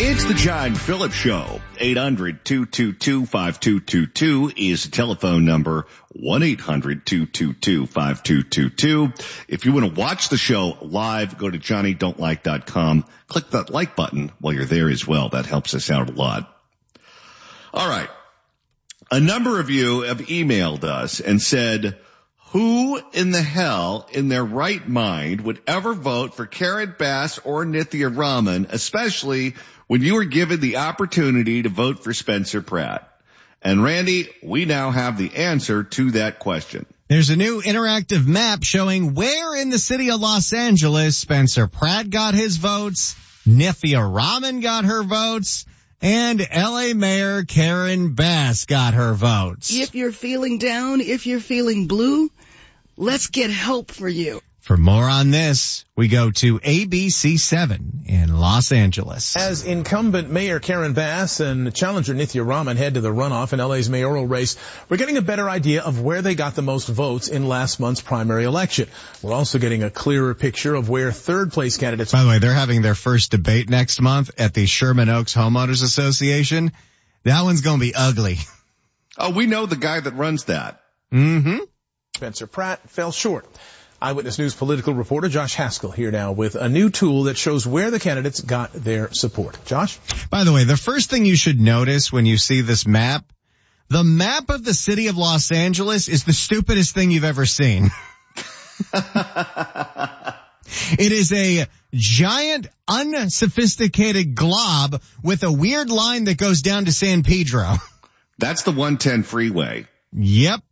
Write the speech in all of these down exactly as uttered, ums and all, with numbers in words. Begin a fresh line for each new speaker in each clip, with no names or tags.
It's the John Phillips Show. eight hundred, two two two, five two two two is the telephone number. one eight hundred, two two two, five two two two. If you want to watch the show live, go to johnny don't like dot com. Click that like button while you're there as well. That helps us out a lot. All right. A number of you have emailed us and said, who in the hell in their right mind would ever vote for Karen Bass or Nithya Raman, especially when you were given the opportunity to vote for Spencer Pratt? And Randy, we now have the answer to that question.
There's a new interactive map showing where in the city of Los Angeles Spencer Pratt got his votes, Nithya Raman got her votes, and L A Mayor Karen Bass got her votes.
If you're feeling down, if you're feeling blue, let's get help for you.
For more on this, we go to A B C seven in Los Angeles.
As incumbent Mayor Karen Bass and challenger Nithya Raman head to the runoff in L A's mayoral race, we're getting a better idea of where they got the most votes in last month's primary election. We're also getting a clearer picture of where third place candidates...
By the way, they're having their first debate next month at the Sherman Oaks Homeowners Association. That one's going to be ugly.
Oh, we know the guy that runs that.
Mm-hmm.
Spencer Pratt fell short. Eyewitness News political reporter Josh Haskell here now with a new tool that shows where the candidates got their support. Josh?
By the way, the first thing you should notice when you see this map, the map of the city of Los Angeles is the stupidest thing you've ever seen. It is a giant, unsophisticated glob with a weird line that goes down to San Pedro.
That's the one ten freeway.
Yep.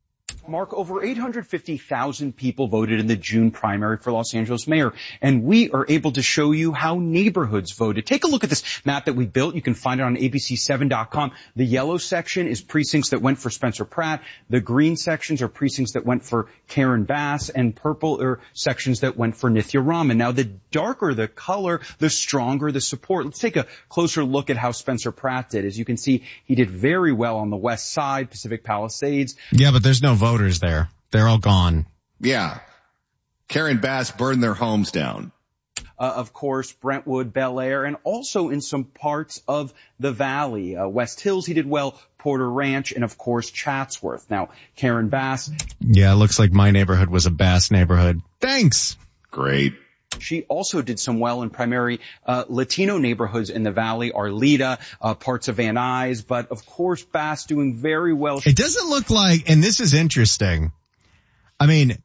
Mark, over eight hundred fifty thousand people voted in the June primary for Los Angeles mayor, and we are able to show you how neighborhoods voted. Take a look at this map that we built. You can find it on A B C seven dot com. The yellow section is precincts that went for Spencer Pratt. The green sections are precincts that went for Karen Bass, and purple are sections that went for Nithya Raman. Now, the darker the color, the stronger the support. Let's take a closer look at how Spencer Pratt did. As you can see, he did very well on the west side, Pacific Palisades.
Yeah, but there's no voters there. They're all gone.
Yeah. Karen Bass burned their homes down.
Uh, of course, Brentwood, Bel Air, and also in some parts of the valley. Uh, West Hills, he did well, Porter Ranch, and of course, Chatsworth. Now, Karen Bass.
Yeah, it looks like my neighborhood was a Bass neighborhood. Thanks.
Great.
She also did some well in primary uh, Latino neighborhoods in the valley, Arleta, uh, parts of Van Nuys, but of course Bass doing very well.
It doesn't look like, and this is interesting, I mean,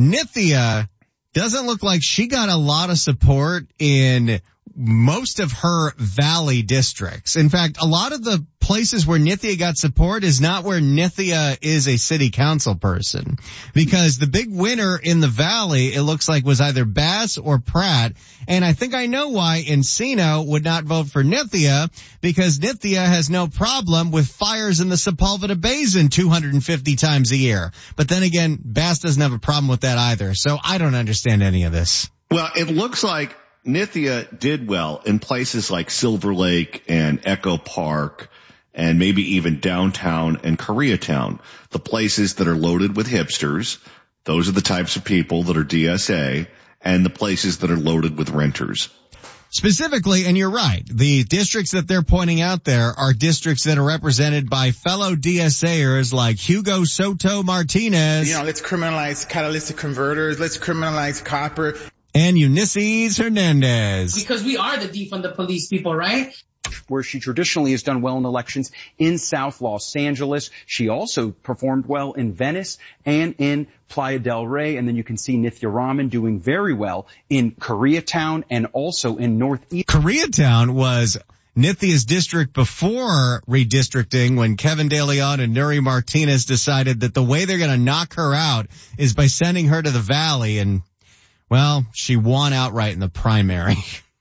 Nithya doesn't look like she got a lot of support in most of her valley districts. In fact, a lot of the places where Nithya got support is not where Nithya is a city council person. Because the big winner in the valley, it looks like, was either Bass or Pratt. And I think I know why Encino would not vote for Nithya, because Nithya has no problem with fires in the Sepulveda Basin two hundred fifty times a year. But then again, Bass doesn't have a problem with that either. So I don't understand any of this.
Well, it looks like Nithya did well in places like Silver Lake and Echo Park and maybe even downtown and Koreatown, the places that are loaded with hipsters. Those are the types of people that are D S A, and the places that are loaded with renters.
Specifically, and you're right, the districts that they're pointing out there are districts that are represented by fellow DSAers like Hugo Soto Martinez.
You know, let's criminalize catalytic converters. Let's criminalize copper.
And Ulysses Hernandez.
Because we are the defund the police people, right?
Where she traditionally has done well in elections in South Los Angeles. She also performed well in Venice and in Playa del Rey. And then you can see Nithya Raman doing very well in Koreatown and also in Northeast.
Koreatown was Nithya's district before redistricting, when Kevin De Leon and Nuri Martinez decided that the way they're going to knock her out is by sending her to the valley. And, well, she won outright in the primary.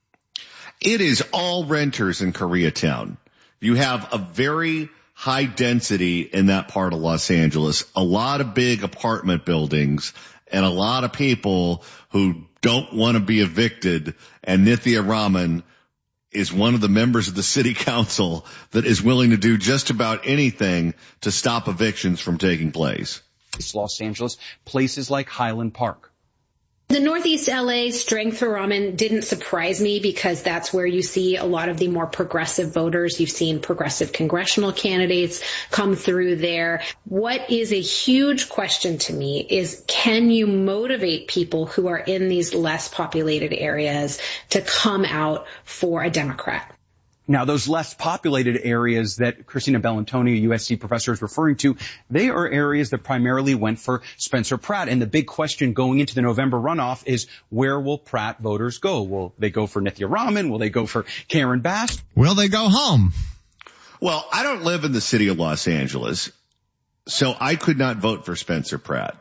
It is all renters in Koreatown. You have a very high density in that part of Los Angeles, a lot of big apartment buildings, and a lot of people who don't want to be evicted. And Nithya Raman is one of the members of the city council that is willing to do just about anything to stop evictions from taking place.
Los Angeles, places like Highland Park.
The Northeast L A strength for Raman didn't surprise me because that's where you see a lot of the more progressive voters. You've seen progressive congressional candidates come through there. What is a huge question to me is, can you motivate people who are in these less populated areas to come out for a Democrat?
Now, those less populated areas that Christina Bellantoni, a U S C professor, is referring to, they are areas that primarily went for Spencer Pratt. And the big question going into the November runoff is, where will Pratt voters go? Will they go for Nithya Raman? Will they go for Karen Bass?
Will they go home?
Well, I don't live in the city of Los Angeles, so I could not vote for Spencer Pratt.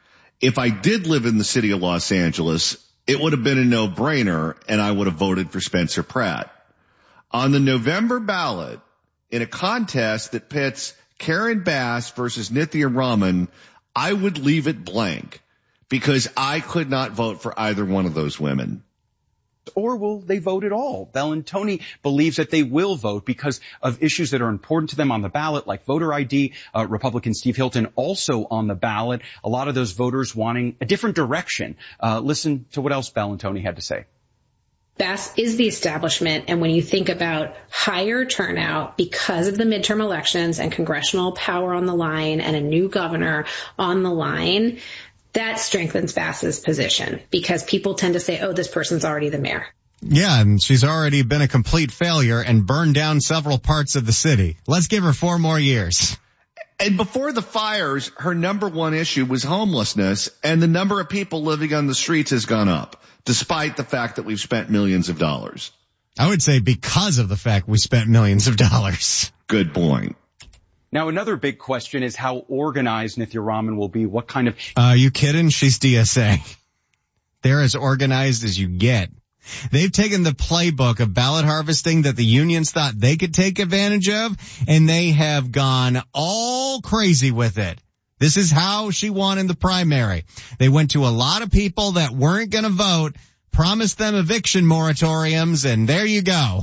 If I did live in the city of Los Angeles, it would have been a no-brainer, and I would have voted for Spencer Pratt. On the November ballot, in a contest that pits Karen Bass versus Nithya Raman, I would leave it blank because I could not vote for either one of those women.
Or will they vote at all? Bellantoni believes that they will vote because of issues that are important to them on the ballot, like voter I D. Uh, Republican Steve Hilton also on the ballot. A lot of those voters wanting a different direction. Uh, listen to what else Bellantoni had to say.
Bass is the establishment, and when you think about higher turnout because of the midterm elections and congressional power on the line and a new governor on the line, that strengthens Bass's position because people tend to say, oh, this person's already the mayor.
Yeah, and she's already been a complete failure and burned down several parts of the city. Let's give her four more years.
And before the fires, her number one issue was homelessness, and the number of people living on the streets has gone up, despite the fact that we've spent millions of dollars.
I would say because of the fact we spent millions of dollars.
Good point.
Now, another big question is how organized Nithya Raman will be. What kind of...
Uh, you kidding? She's D S A. They're as organized as you get. They've taken the playbook of ballot harvesting that the unions thought they could take advantage of, and they have gone all crazy with it. This is how she won in the primary. They went to a lot of people that weren't going to vote, promised them eviction moratoriums, and there you go.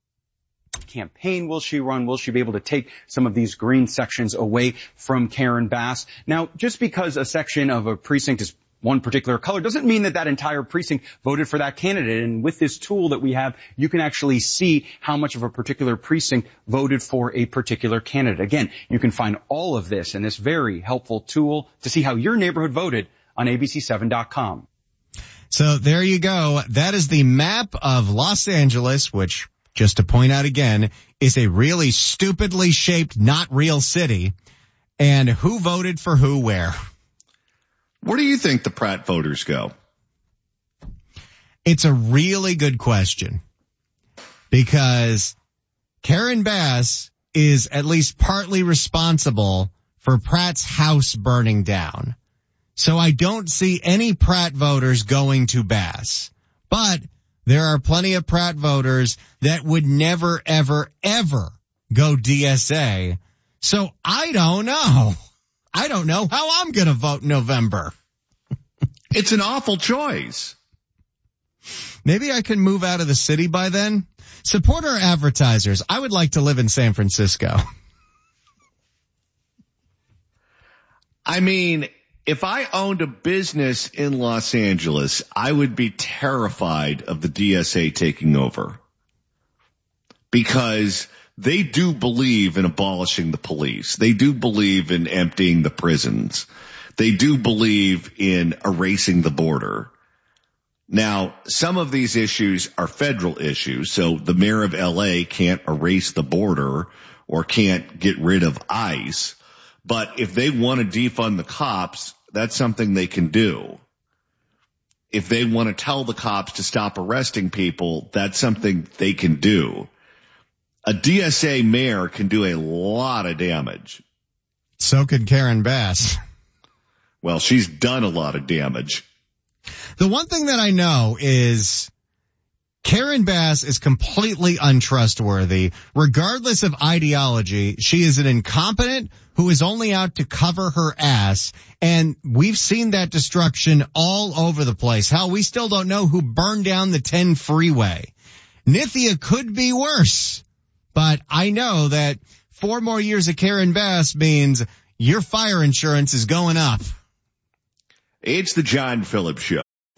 Campaign will she run? Will she be able to take some of these green sections away from Karen Bass? Now, just because a section of a precinct is one particular color doesn't mean that that entire precinct voted for that candidate. And with this tool that we have, you can actually see how much of a particular precinct voted for a particular candidate. Again, you can find all of this in this very helpful tool to see how your neighborhood voted on A B C seven dot com.
So there you go. That is the map of Los Angeles, which, just to point out again, is a really stupidly shaped, not real city. And who voted for who where.
Where do you think the Pratt voters go?
It's a really good question because Karen Bass is at least partly responsible for Pratt's house burning down. So I don't see any Pratt voters going to Bass, but there are plenty of Pratt voters that would never, ever, ever go D S A. So I don't know. I don't know how I'm going to vote in November.
It's an awful choice.
Maybe I can move out of the city by then. Support our advertisers. I would like to live in San Francisco.
I mean, if I owned a business in Los Angeles, I would be terrified of the D S A taking over because they do believe in abolishing the police. They do believe in emptying the prisons. They do believe in erasing the border. Now, some of these issues are federal issues, so the mayor of L A can't erase the border or can't get rid of ICE. But if they want to defund the cops, that's something they can do. If they want to tell the cops to stop arresting people, that's something they can do. A D S A mayor can do a lot of damage.
So could Karen Bass.
Well, she's done a lot of damage.
The one thing that I know is Karen Bass is completely untrustworthy. Regardless of ideology, she is an incompetent who is only out to cover her ass. And we've seen that destruction all over the place. Hell, we still don't know who burned down the ten freeway. Nithya could be worse. But I know that four more years of Karen Bass means your fire insurance is going up.
It's the John Phillips Show.
A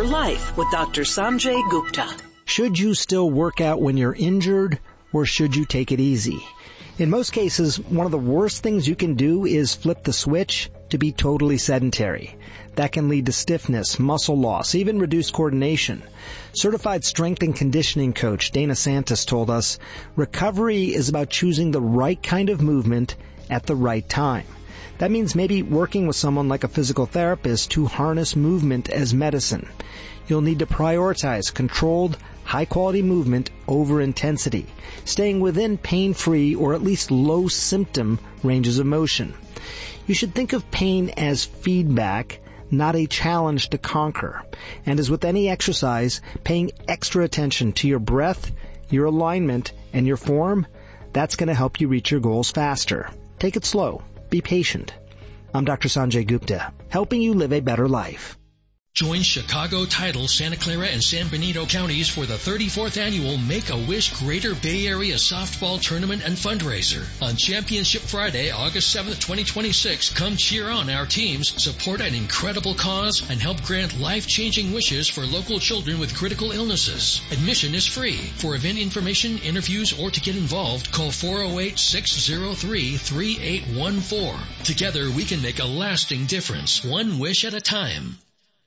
better life with Doctor Sanjay Gupta.
Should you still work out when you're injured, or should you take it easy? In most cases, one of the worst things you can do is flip the switch to be totally sedentary. That can lead to stiffness, muscle loss, even reduced coordination. Certified strength and conditioning coach Dana Santos told us, recovery is about choosing the right kind of movement at the right time. That means maybe working with someone like a physical therapist to harness movement as medicine. You'll need to prioritize controlled, high-quality movement over intensity, staying within pain-free or at least low-symptom ranges of motion. You should think of pain as feedback, not a challenge to conquer. And as with any exercise, paying extra attention to your breath, your alignment, and your form, that's going to help you reach your goals faster. Take it slow. Be patient. I'm Doctor Sanjay Gupta, helping you live a better life.
Join Chicago, Tidal, Santa Clara, and San Benito counties for the thirty-fourth annual Make-A-Wish Greater Bay Area Softball Tournament and Fundraiser. On Championship Friday, August seventh, twenty twenty-six, come cheer on our teams, support an incredible cause, and help grant life-changing wishes for local children with critical illnesses. Admission is free. For event information, interviews, or to get involved, call four oh eight, six oh three, three eight one four. Together, we can make a lasting difference, one wish at a time.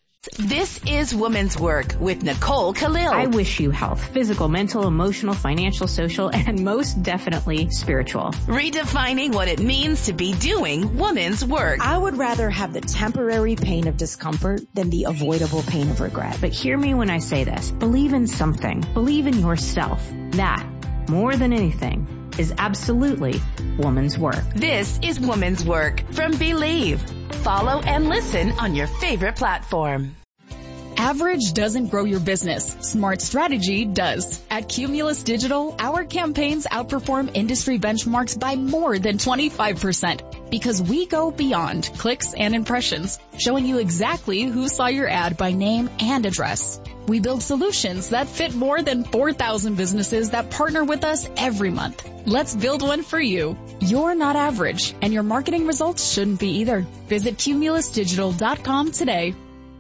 This is Woman's Work with Nicole Khalil.
I wish you health, physical, mental, emotional, financial, social, and most definitely spiritual.
Redefining what it means to be doing woman's work.
I would rather have the temporary pain of discomfort than the avoidable pain of regret.
But hear me when I say this. Believe in something. Believe in yourself. That, more than anything, is absolutely woman's work.
This is Woman's Work from Believe. Follow and listen on your favorite platform.
Average doesn't grow your business. Smart strategy does. At Cumulus Digital, our campaigns outperform industry benchmarks by more than twenty-five percent because we go beyond clicks and impressions, showing you exactly who saw your ad by name and address. We build solutions that fit more than four thousand businesses that partner with us every month. Let's build one for you. You're not average, and your marketing results shouldn't be either. Visit cumulus digital dot com today.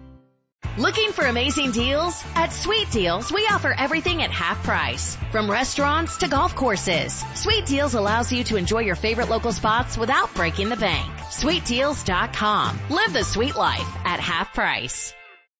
Looking for amazing deals? At Sweet Deals, we offer everything at half price. From restaurants to golf courses, Sweet Deals allows you to enjoy your favorite local spots without breaking the bank. sweet deals dot com. Live the sweet life at half price.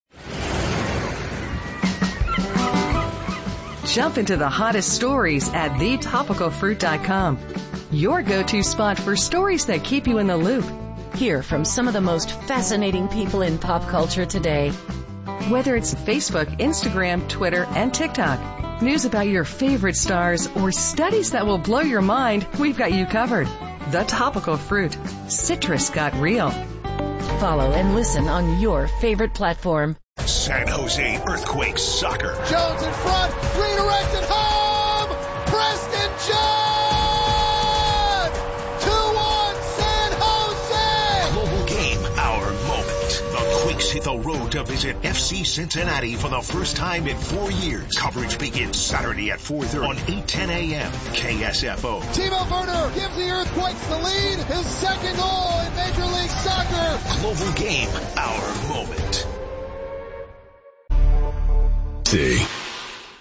Jump into the hottest stories at the topical fruit dot com. Your go-to spot for stories that keep you in the loop. Hear from some of the most fascinating people in pop culture today. Whether it's Facebook, Instagram, Twitter, and TikTok, news about your favorite stars, or studies that will blow your mind, we've got you covered. The Topical Fruit. Citrus got real. Follow and listen on your favorite platform.
San Jose Earthquakes soccer.
Jones in front, redirected home! Preston John! two one San Jose!
Global game, our moment. The Quakes hit the road to visit F C Cincinnati for the first time in four years. Coverage begins Saturday at four thirty on eight ten a.m. K S F O.
Timo Werner gives the Earthquakes the lead. His second goal in Major League Soccer.
Global game, our moment.
See.